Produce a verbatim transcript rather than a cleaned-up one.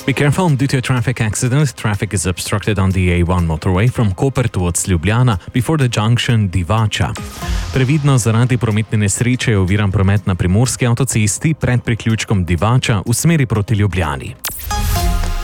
Be careful, due to a traffic accident, traffic is obstructed on the A one motorway from Koper towards Ljubljana before the junction Divača. Previdno zaradi prometne nesreče je oviran promet na primorski avtocesti pred priključkom Divača v smeri proti Ljubljani.